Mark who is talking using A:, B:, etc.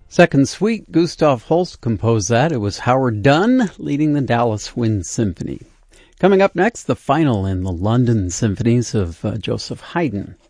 A: Second Suite, Gustav Holst composed that. It was Howard Dunn leading the Dallas Wind Symphony. Coming up next, the final in the London symphonies of Joseph Haydn.